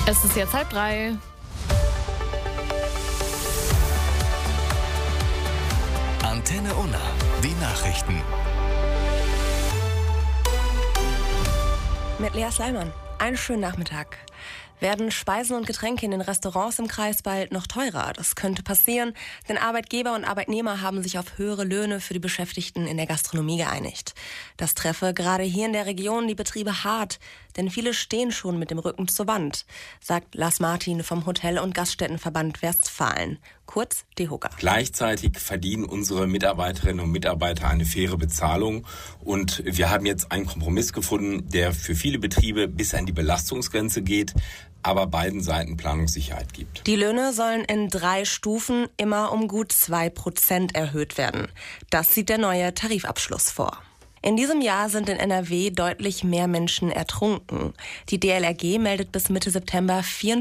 Es ist jetzt 2:30. Antenne Unna, die Nachrichten. Mit Lea Sleiman. Einen schönen Nachmittag. Werden Speisen und Getränke in den Restaurants im Kreis bald noch teurer? Das könnte passieren, denn Arbeitgeber und Arbeitnehmer haben sich auf höhere Löhne für die Beschäftigten in der Gastronomie geeinigt. Das treffe gerade hier in der Region die Betriebe hart, denn viele stehen schon mit dem Rücken zur Wand, sagt Lars Martin vom Hotel- und Gaststättenverband Westfalen, kurz DEHOGA. Gleichzeitig verdienen unsere Mitarbeiterinnen und Mitarbeiter eine faire Bezahlung und wir haben jetzt einen Kompromiss gefunden, der für viele Betriebe bis an die Belastungsgrenze geht, aber beiden Seiten Planungssicherheit gibt. Die Löhne sollen in 3 Stufen immer um gut 2% erhöht werden. Das sieht der neue Tarifabschluss vor. In diesem Jahr sind in NRW deutlich mehr Menschen ertrunken. Die DLRG meldet bis Mitte September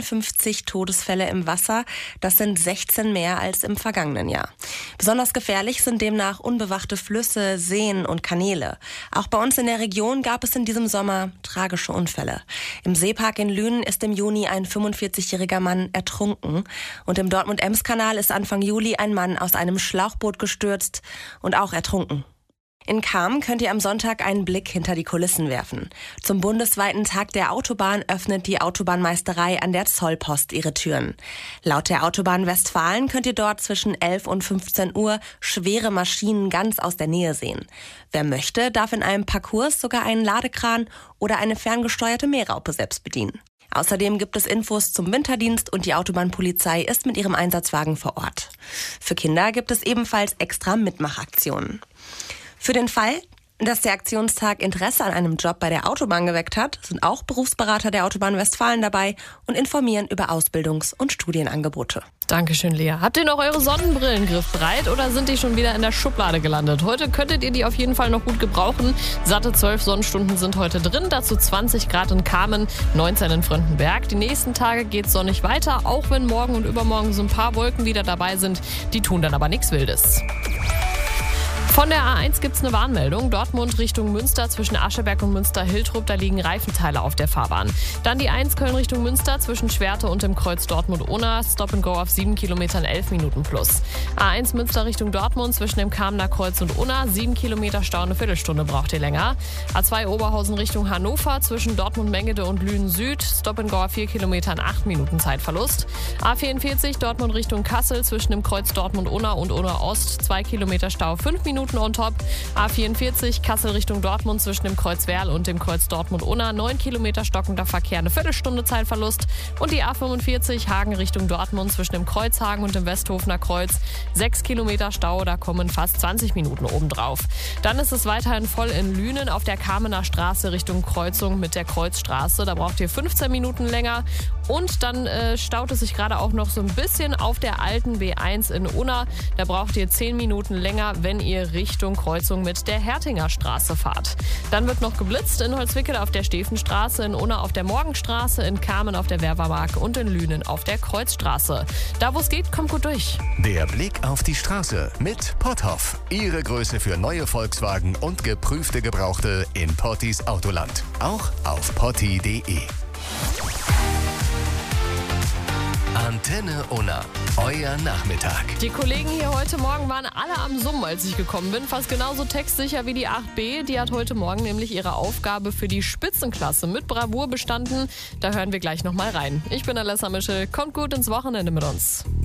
54 Todesfälle im Wasser. Das sind 16 mehr als im vergangenen Jahr. Besonders gefährlich sind demnach unbewachte Flüsse, Seen und Kanäle. Auch bei uns in der Region gab es in diesem Sommer tragische Unfälle. Im Seepark in Lünen ist im Juni ein 45-jähriger Mann ertrunken. Und im Dortmund-Ems-Kanal ist Anfang Juli ein Mann aus einem Schlauchboot gestürzt und auch ertrunken. In Cham könnt ihr am Sonntag einen Blick hinter die Kulissen werfen. Zum bundesweiten Tag der Autobahn öffnet die Autobahnmeisterei an der Zollpost ihre Türen. Laut der Autobahn Westfalen könnt ihr dort zwischen 11 und 15 Uhr schwere Maschinen ganz aus der Nähe sehen. Wer möchte, darf in einem Parcours sogar einen Ladekran oder eine ferngesteuerte Mähraupe selbst bedienen. Außerdem gibt es Infos zum Winterdienst und die Autobahnpolizei ist mit ihrem Einsatzwagen vor Ort. Für Kinder gibt es ebenfalls extra Mitmachaktionen. Für den Fall, dass der Aktionstag Interesse an einem Job bei der Autobahn geweckt hat, sind auch Berufsberater der Autobahn Westfalen dabei und informieren über Ausbildungs- und Studienangebote. Dankeschön, Lea. Habt ihr noch eure Sonnenbrillen griffbereit oder sind die schon wieder in der Schublade gelandet? Heute könntet ihr die auf jeden Fall noch gut gebrauchen. Satte 12 Sonnenstunden sind heute drin, dazu 20 Grad in Kamen, 19 in Fröndenberg. Die nächsten Tage geht's sonnig weiter, auch wenn morgen und übermorgen so ein paar Wolken wieder dabei sind. Die tun dann aber nichts Wildes. Von der A1 gibt's eine Warnmeldung. Dortmund Richtung Münster zwischen Ascheberg und Münster-Hiltrup, da liegen Reifenteile auf der Fahrbahn. Dann die 1 Köln Richtung Münster zwischen Schwerte und dem Kreuz Dortmund-Unna. Stop and go auf 7 Kilometern, 11 Minuten plus. A1 Münster Richtung Dortmund zwischen dem Kamener Kreuz und Unna. 7 Kilometer Stau, eine Viertelstunde braucht ihr länger. A2 Oberhausen Richtung Hannover zwischen Dortmund-Mengede und Lünen-Süd. Stop and go auf 4 Kilometern, 8 Minuten Zeitverlust. A44 Dortmund Richtung Kassel zwischen dem Kreuz Dortmund-Unna und Unna-Ost. 2 Kilometer Stau, 5 Minuten on top. A44 Kassel Richtung Dortmund zwischen dem Kreuz Werl und dem Kreuz Dortmund-Unna. 9 Kilometer stockender Verkehr, eine Viertelstunde Zeitverlust. Und die A45 Hagen Richtung Dortmund zwischen dem Kreuzhagen und dem Westhofener Kreuz. 6 Kilometer Stau, da kommen fast 20 Minuten obendrauf. Dann ist es weiterhin voll in Lünen auf der Kamener Straße Richtung Kreuzung mit der Kreuzstraße. Da braucht ihr 15 Minuten länger. Und dann staut es sich gerade auch noch so ein bisschen auf der alten B1 in Unna. Da braucht ihr 10 Minuten länger, wenn ihr Richtung Kreuzung mit der Hertinger Straße fahrt. Dann wird noch geblitzt in Holzwickede auf der Stefenstraße, in Unna auf der Morgenstraße, in Kamen auf der Werbermark und in Lünen auf der Kreuzstraße. Da wo es geht, kommt gut durch. Der Blick auf die Straße mit Potthoff. Ihre Größe für neue Volkswagen und geprüfte Gebrauchte in Pottis Autoland. Auch auf potti.de. Antenne Unna, euer Nachmittag. Die Kollegen hier heute Morgen waren alle am Summen, als ich gekommen bin. Fast genauso textsicher wie die 8b. Die hat heute Morgen nämlich ihre Aufgabe für die Spitzenklasse mit Bravour bestanden. Da hören wir gleich nochmal rein. Ich bin Alessa Mischel. Kommt gut ins Wochenende mit uns.